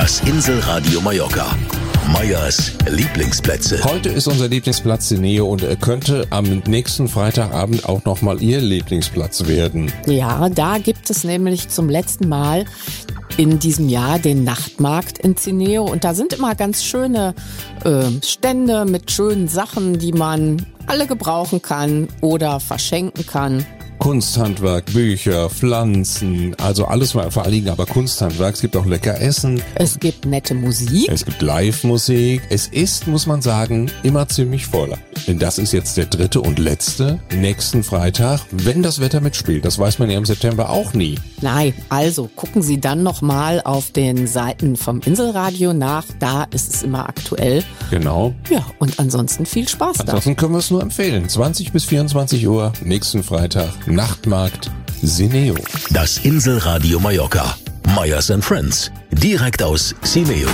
Das Inselradio Mallorca. Meyers Lieblingsplätze. Heute ist unser Lieblingsplatz Cineo und er könnte am nächsten Freitagabend auch nochmal Ihr Lieblingsplatz werden. Ja, da gibt es nämlich zum letzten Mal in diesem Jahr den Nachtmarkt in Cineo und da sind immer ganz schöne Stände mit schönen Sachen, die man alle gebrauchen kann oder verschenken kann. Kunsthandwerk, Bücher, Pflanzen, also alles vor allen Dingen aber Kunsthandwerk. Es gibt auch lecker Essen. Es gibt nette Musik. Es gibt Live-Musik. Es ist, muss man sagen, immer ziemlich voll. Denn das ist jetzt der 3. und letzte nächsten Freitag, wenn das Wetter mitspielt. Das weiß man ja im September auch nie. Nein, also gucken Sie dann nochmal auf den Seiten vom Inselradio nach. Da ist es immer aktuell. Genau. Ja, und ansonsten viel Spaß da. Ansonsten können wir es nur empfehlen. 20 bis 24 Uhr nächsten Freitag. Nachtmarkt Cineo. Das Inselradio Mallorca. Meyers & Friends. Direkt aus Cineo.